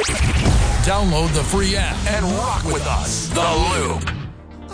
Download the free app and rock with us. The Loop.